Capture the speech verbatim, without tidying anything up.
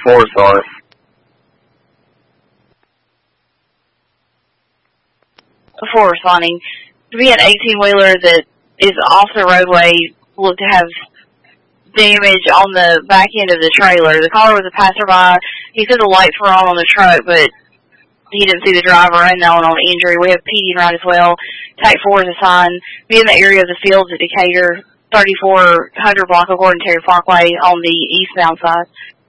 four source. Before responding, to be an eighteen-wheeler that is off the roadway, looked to have damage on the back end of the trailer. The caller was a passerby. He said the lights were on on the truck, but he didn't see the driver unknown on injury. We have P D right as well. T A C four is assigned. Be in the area of the fields at Decatur, thirty-four hundred block of Gordon Terry Parkway on the eastbound side.